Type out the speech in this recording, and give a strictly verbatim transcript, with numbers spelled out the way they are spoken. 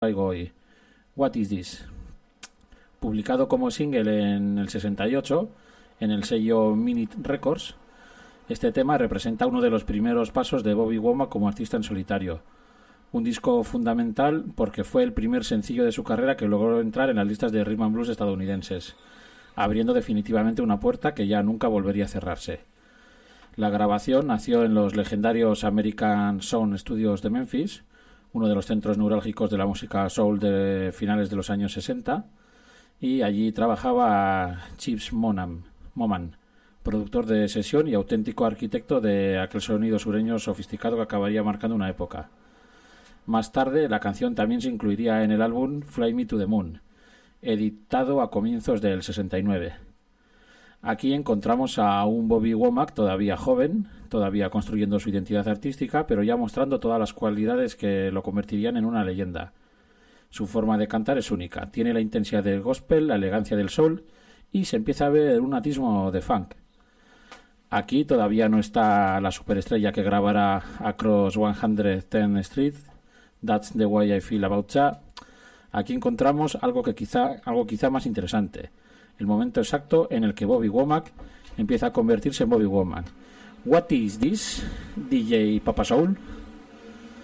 traigo hoy, What Is This? Publicado como single en el sesenta y ocho en el sello Minute Records, este tema representa uno de los primeros pasos de Bobby Womack como artista en solitario. Un disco fundamental porque fue el primer sencillo de su carrera que logró entrar en las listas de rhythm and blues estadounidenses, abriendo definitivamente una puerta que ya nunca volvería a cerrarse. La grabación nació en los legendarios American Sound Studios de Memphis, uno de los centros neurálgicos de la música soul de finales de los años sesenta, y allí trabajaba Chips Moman, Moman, productor de sesión y auténtico arquitecto de aquel sonido sureño sofisticado que acabaría marcando una época. Más tarde, la canción también se incluiría en el álbum Fly Me to the Moon, editado a comienzos del sesenta y nueve. Aquí encontramos a un Bobby Womack todavía joven, todavía construyendo su identidad artística, pero ya mostrando todas las cualidades que lo convertirían en una leyenda. Su forma de cantar es única, tiene la intensidad del gospel, la elegancia del soul y se empieza a ver un atismo de funk. Aquí todavía no está la superestrella que grabará Across one tenth Street, That's the Way I Feel About Ya. Aquí encontramos algo que quizá, algo quizá más interesante. El momento exacto en el que Bobby Womack empieza a convertirse en Bobby Womack. What is this, D J Papa Soul?